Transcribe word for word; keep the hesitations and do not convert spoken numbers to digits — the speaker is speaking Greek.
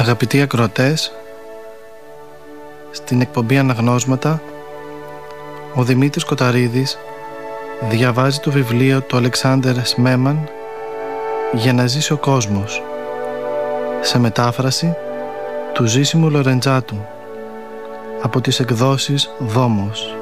Αγαπητοί ακροατές, στην εκπομπή Αναγνώσματα ο Δημήτρης Κοταρίδης διαβάζει το βιβλίο του Αλεξάνδερ Σμέμαν «Για να ζήσει ο κόσμος», σε μετάφραση του Ζήσιμου Λορεντζάτου από τις εκδόσεις Δόμος.